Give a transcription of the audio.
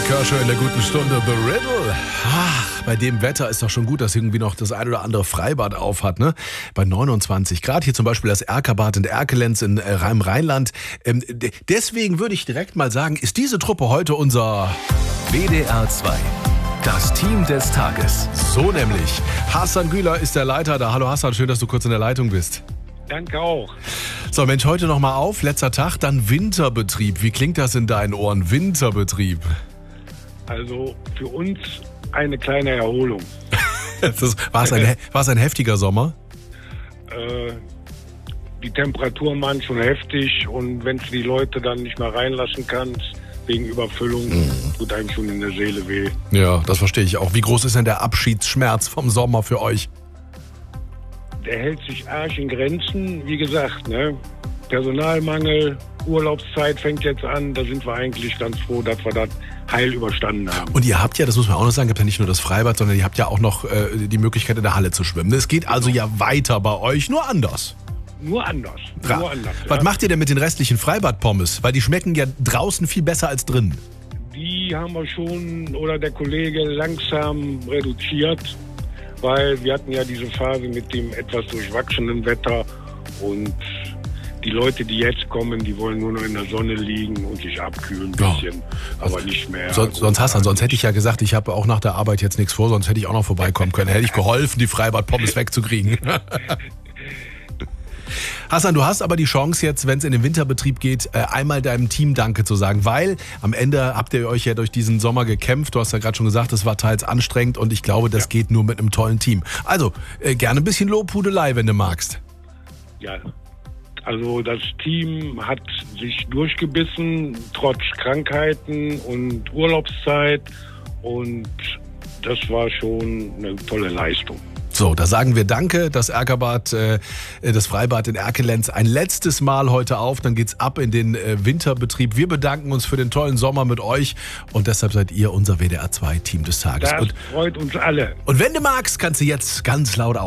Kershaw in der guten Stunde. The Riddle. Ach, bei dem Wetter ist doch schon gut, dass irgendwie noch das ein oder andere Freibad auf hat, ne? Bei 29 Grad. Hier zum Beispiel das Erkerbad in Erkelenz im Rheinland. Deswegen würde ich direkt mal sagen, ist diese Truppe heute unser WDR 2. Das Team des Tages. So nämlich. Hassan Güler ist der Leiter da. Hallo Hassan, schön, dass du kurz in der Leitung bist. Danke auch. So Mensch, heute nochmal auf. Letzter Tag, dann Winterbetrieb. Wie klingt das in deinen Ohren? Winterbetrieb. Also für uns eine kleine Erholung. War es ein heftiger Sommer? Die Temperaturen waren schon heftig und wenn du die Leute dann nicht mehr reinlassen kannst, wegen Überfüllung, tut einem schon in der Seele weh. Ja, das verstehe ich auch. Wie groß ist denn der Abschiedsschmerz vom Sommer für euch? Der hält sich arg in Grenzen. Wie gesagt, ne? Personalmangel, Urlaubszeit fängt jetzt an. Da sind wir eigentlich ganz froh, dass wir das heil überstanden haben. Und ihr habt ja, das muss man auch noch sagen, ihr habt ja nicht nur das Freibad, sondern ihr habt ja auch noch die Möglichkeit, in der Halle zu schwimmen. Es geht also ja weiter bei euch, nur anders. Nur anders. Nur anders. Was macht ihr denn mit den restlichen Freibad-Pommes? Weil die schmecken ja draußen viel besser als drin. Die haben wir schon, oder der Kollege, langsam reduziert, weil wir hatten ja diese Phase mit dem etwas durchwachsenen Wetter und die Leute, die jetzt kommen, die wollen nur noch in der Sonne liegen und sich abkühlen ein bisschen, aber nicht mehr. Sonst Hassan, sonst hätte ich ja gesagt, ich habe auch nach der Arbeit jetzt nichts vor, sonst hätte ich auch noch vorbeikommen können. Hätte ich geholfen, die Freibad-Pommes wegzukriegen. Hassan, du hast aber die Chance jetzt, wenn es in den Winterbetrieb geht, einmal deinem Team Danke zu sagen, weil am Ende habt ihr euch ja durch diesen Sommer gekämpft. Du hast ja gerade schon gesagt, es war teils anstrengend und ich glaube, das geht nur mit einem tollen Team. Also, gerne ein bisschen Lobhudelei, wenn du magst. Ja, also das Team hat sich durchgebissen, trotz Krankheiten und Urlaubszeit und das war schon eine tolle Leistung. So, da sagen wir Danke, das Erkerbad, das Freibad in Erkelenz ein letztes Mal heute auf, dann geht's ab in den Winterbetrieb. Wir bedanken uns für den tollen Sommer mit euch und deshalb seid ihr unser WDR 2 Team des Tages. Das freut uns alle. Und wenn du magst, kannst du jetzt ganz laut